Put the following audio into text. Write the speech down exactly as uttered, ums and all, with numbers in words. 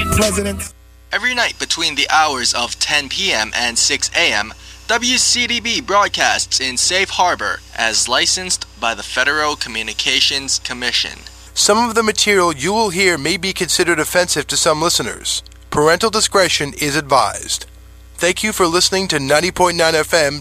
President. Every night between the hours of ten p.m. and six a.m., W C D B broadcasts in Safe Harbor as licensed by the Federal Communications Commission. Some of the material you will hear may be considered offensive to some listeners. Parental discretion is advised. Thank you for listening to ninety point nine F M